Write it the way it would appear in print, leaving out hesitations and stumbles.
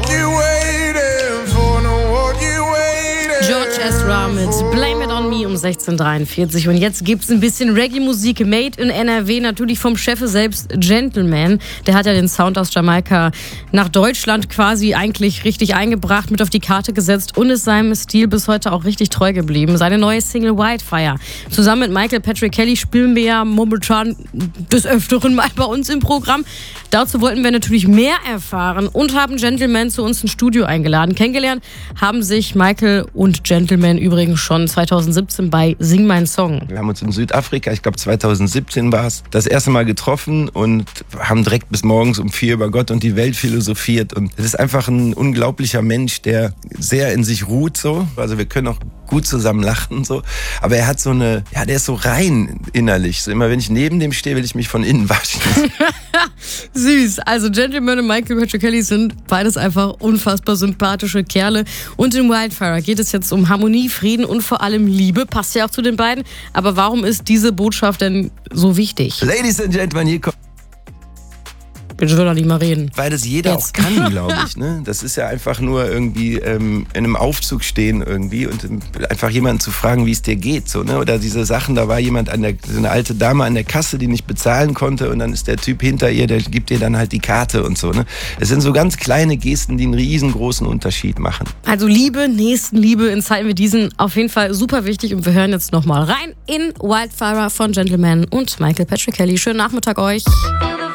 what you waiting for, no, what you waiting. George Ezra mit Blame It On Me um 16:43. Und jetzt gibt's ein bisschen Reggae-Musik made in NRW, natürlich vom Chef selbst, Gentleman. Der hat ja den Sound aus Jamaika nach Deutschland quasi eigentlich richtig eingebracht, mit auf die Karte gesetzt und ist seinem Stil bis heute auch richtig treu geblieben. Seine neue Single Wildfire. Zusammen mit Michael Patrick Kelly spielen wir ja momentan des Öfteren mal bei uns im Programm. Dazu wollten wir natürlich mehr erfahren und haben Gentleman zu uns ins Studio eingeladen. Kennengelernt haben sich Michael und Gentleman übrigens schon 2017 bei Sing Mein Song. Wir haben uns in Südafrika, ich glaube 2017 war es, das erste Mal getroffen und haben direkt bis morgens um 4 über Gott und die Welt philosophiert. Und es ist einfach ein unglaublicher Mensch, der sehr in sich ruht so. Also wir können auch gut zusammen lachen so. Aber er hat so eine, ja, der ist so rein innerlich. So immer wenn ich neben dem stehe, will ich mich von innen waschen. Süß. Also Gentleman und Michael Patrick Kelly sind beides einfach unfassbar sympathische Kerle. Und in Wildfire geht es jetzt um Harmonie, Frieden und vor allem Liebe. Passt ja auch zu den beiden. Aber warum ist diese Botschaft denn so wichtig? Ladies and Gentlemen, hier kommt. Ich will doch nicht mal reden. Weil das jeder Jetzt. auch kann, glaube ich. Ne? Das ist ja einfach nur irgendwie in einem Aufzug stehen irgendwie und einfach jemanden zu fragen, wie es dir geht. So, ne? Oder diese Sachen, da war jemand so eine alte Dame an der Kasse, die nicht bezahlen konnte und dann ist der Typ hinter ihr, der gibt ihr dann halt die Karte und so. Ne? Es sind so ganz kleine Gesten, die einen riesengroßen Unterschied machen. Also Liebe, Nächstenliebe in Zeiten wie diesen auf jeden Fall super wichtig. Und wir hören jetzt nochmal rein in Wildfire von Gentleman und Michael Patrick Kelly. Schönen Nachmittag euch.